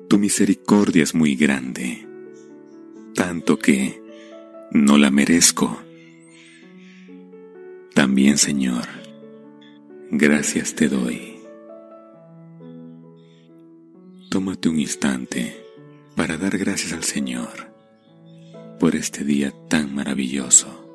Tu misericordia es muy grande, tanto que no la merezco. También, Señor, gracias te doy. Tómate un instante para dar gracias al Señor por este día tan maravilloso.